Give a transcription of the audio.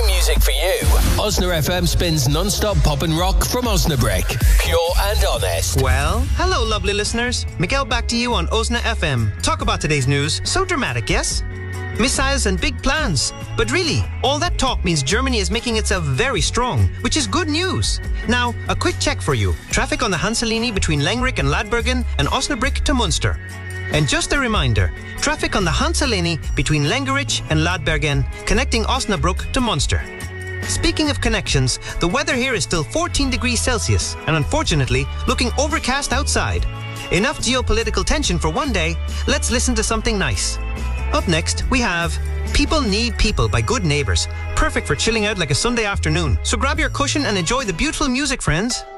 new music for you. Osna FM spins non-stop pop and rock from Osnabrück. Pure and honest. Well, hello lovely listeners. Miguel back to you on Osna FM. Talk about today's news. So dramatic, yes? Missiles and big plans. But really, all that talk means Germany is making itself very strong, which is good news. Now, a quick check for you. Traffic on the Hanseline between Lengrich and Ladbergen and Osnabrück to Munster. And just a reminder, traffic on the Hanseline between Lengerich and Ladbergen, connecting Osnabrück to Munster. Speaking of connections, the weather here is still 14 degrees Celsius and unfortunately looking overcast outside. Enough geopolitical tension for one day. Let's listen to something nice. Up next, we have People Need People by Good Neighbours. Perfect for chilling out like a Sunday afternoon. So grab your cushion and enjoy the beautiful music, friends.